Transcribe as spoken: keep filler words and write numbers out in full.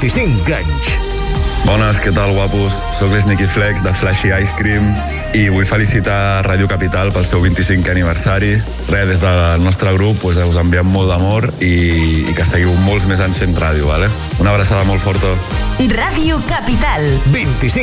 vint-i-cinc anys. Bones, què tal, guapos? Soc l'Sneaky Flex de Flashy Ice Cream i vull felicitar Ràdio Capital pel seu vint-i-cinquè aniversari. Res, des del nostre grup pues, us enviem molt d'amor i, i que seguiu molts més anys fent ràdio, vale? Una abraçada molt forta. Ràdio Capital. vint-i-cinc